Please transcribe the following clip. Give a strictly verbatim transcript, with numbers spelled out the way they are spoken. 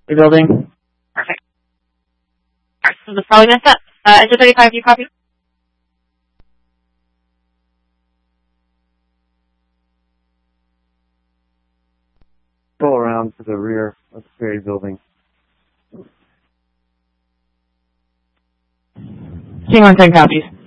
Rebuilding. Perfect. Alright, so that's probably gonna set. Uh, enter thirty-five, do you copy? Go around to the rear of the ferry building. King on ten copies.